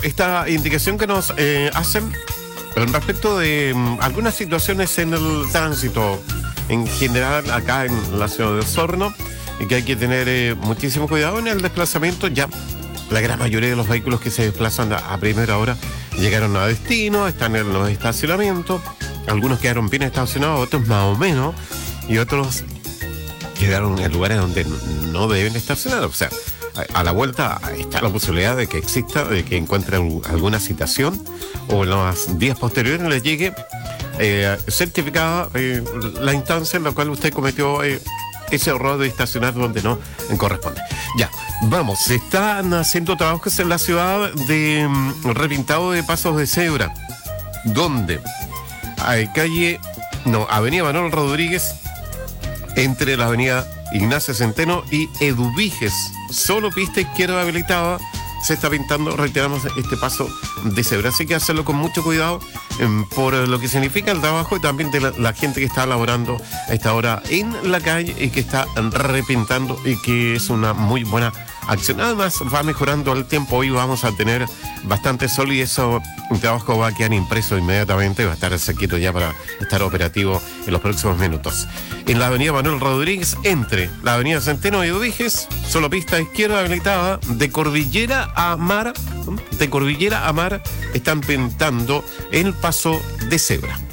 esta indicación que nos hacen respecto de algunas situaciones en el tránsito en general acá en la ciudad de Osorno, y que hay que tener muchísimo cuidado en el desplazamiento. Ya la gran mayoría de los vehículos que se desplazan a primera hora llegaron a destino, están en los estacionamientos. Algunos quedaron bien estacionados, otros más o menos, y otros quedaron en lugares donde no deben estacionar. O sea, a la vuelta está la posibilidad de que exista, de que encuentren alguna citación o en los días posteriores les llegue certificada la instancia en la cual usted cometió ese error de estacionar donde no corresponde. Ya, vamos, se están haciendo trabajos en la ciudad de repintado de pasos de cebra, donde hay avenida Manuel Rodríguez, entre la avenida Ignacio Centeno y Eduviges, solo pista izquierda habilitada, se está pintando, reiteramos, este paso de cebra. Así que hacerlo con mucho cuidado por lo que significa el trabajo y también de la gente que está laborando a esta hora en la calle y que está repintando, y que es una muy buena acción. Además va mejorando el tiempo. Hoy vamos a tener bastante sol y eso, el trabajo va a quedar impreso inmediatamente, va a estar sequito ya para estar operativo en los próximos minutos. En la avenida Manuel Rodríguez, entre la avenida Centeno y Eduviges, solo pista izquierda habilitada, de Cordillera a Mar, están pintando el paso de cebra.